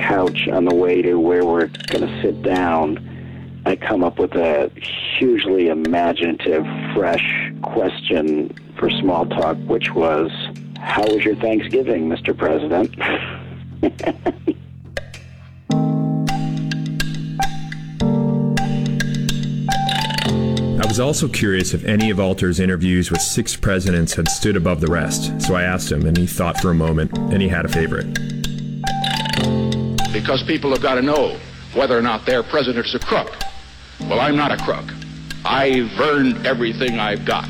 couch on the way to where we're going to sit down, I come up with a hugely imaginative, fresh question for small talk, which was, "How was your Thanksgiving, Mr. President?" I was also curious if any of Alter's interviews with 6 presidents had stood above the rest, so I asked him, and he thought for a moment, and he had a favorite. Because people have got to know whether or not their president's a crook. Well, I'm not a crook. I've earned everything I've got.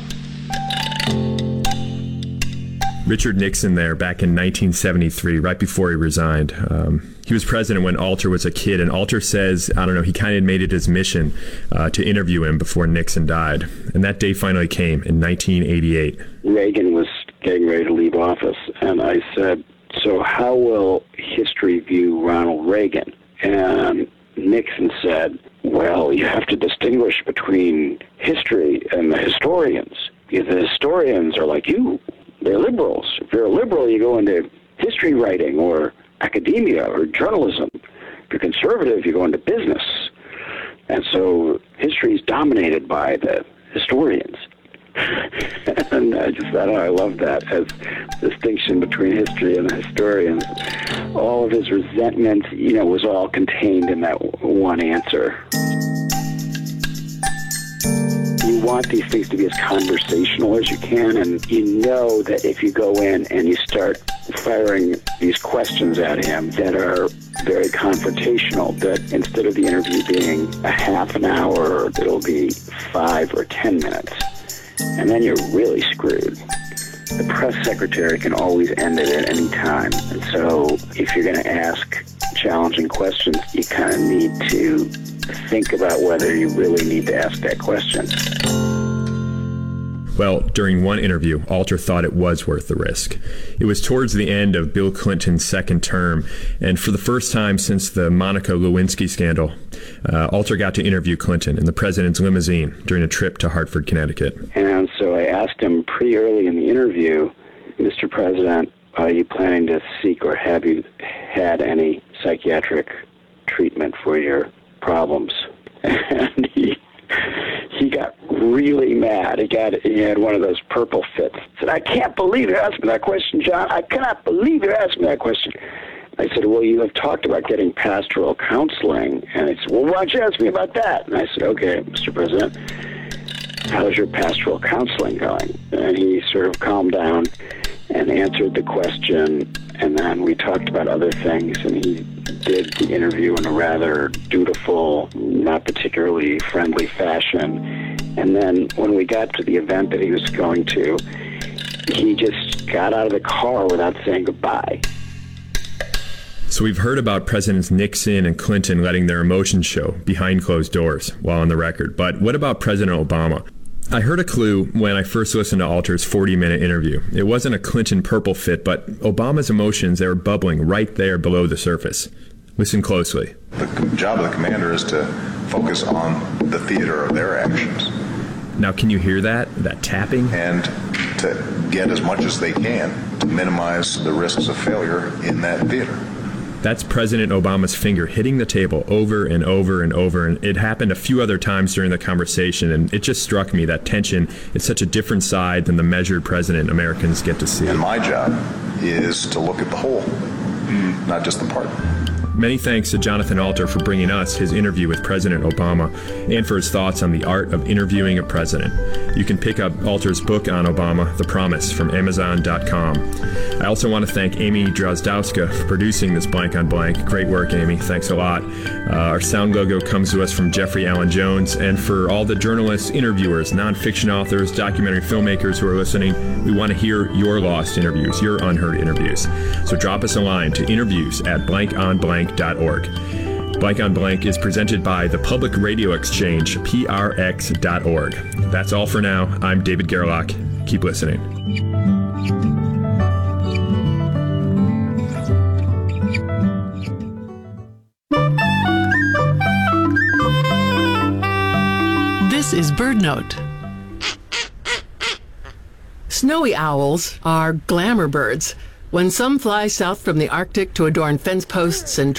Richard Nixon there back in 1973, right before he resigned. He was president when Alter was a kid, and Alter says, I don't know, he kind of made it his mission to interview him before Nixon died. And that day finally came in 1988. Reagan was getting ready to leave office, and I said, "So how will history view Ronald Reagan?" And Nixon said, "Well, you have to distinguish between history and the historians. The historians are like you. They're liberals. If you're a liberal, you go into history writing or academia or journalism. If you're conservative, you go into business. And so history is dominated by the historians." And I just thought, I love that as distinction between history and the historians. All of his resentment, was all contained in that one answer. You want these things to be as conversational as you can, and you know that if you go in and you start firing these questions at him that are very confrontational, that instead of the interview being a half an hour, it'll be 5 or 10 minutes. And then you're really screwed. The press secretary can always end it at any time. And so if you're going to ask challenging questions, you kind of need to think about whether you really need to ask that question. Well, during one interview, Alter thought it was worth the risk. It was towards the end of Bill Clinton's second term, and for the first time since the Monica Lewinsky scandal, Alter got to interview Clinton in the president's limousine during a trip to Hartford, Connecticut. And so I asked him pretty early in the interview, "Mr. President, are you planning to seek or have you had any psychiatric treatment for your problems?" And he got really mad. He had one of those purple fits. He said, "I can't believe you asked me that question, John. I cannot believe you asked me that question." I said, "Well, you have talked about getting pastoral counseling." And he said, "Well, why don't you ask me about that?" And I said, "Okay, Mr. President, how's your pastoral counseling going?" And he sort of calmed down and answered the question, and then we talked about other things, and he did the interview in a rather dutiful, not particularly friendly fashion. And then when we got to the event that he was going to, he just got out of the car without saying goodbye. So we've heard about Presidents Nixon and Clinton letting their emotions show behind closed doors while on the record. But what about President Obama? I heard a clue when I first listened to Alter's 40-minute interview. It wasn't a Clinton purple fit, but Obama's emotions, they were bubbling right there below the surface. Listen closely. The job of the commander is to focus on the theater of their actions. Now, can you hear that tapping? And to get as much as they can to minimize the risks of failure in that theater. That's President Obama's finger hitting the table over and over and over, and it happened a few other times during the conversation, and it just struck me that tension is such a different side than the measured president Americans get to see. And my job is to look at the whole, not just the part. Many thanks to Jonathan Alter for bringing us his interview with President Obama and for his thoughts on the art of interviewing a president. You can pick up Alter's book on Obama, The Promise, from Amazon.com. I also want to thank Amy Drozdowska for producing this Blank on Blank. Great work, Amy. Thanks a lot. Our sound logo comes to us from Jeffrey Allen Jones. And for all the journalists, interviewers, nonfiction authors, documentary filmmakers who are listening, we want to hear your lost interviews, your unheard interviews. So drop us a line to interviews@blankonblank.org. Blank on Blank is presented by the Public Radio Exchange, prx.org. That's all for now. I'm David Gerlach. Keep listening. This is BirdNote. Snowy owls are glamour birds. When some fly south from the Arctic to adorn fence posts and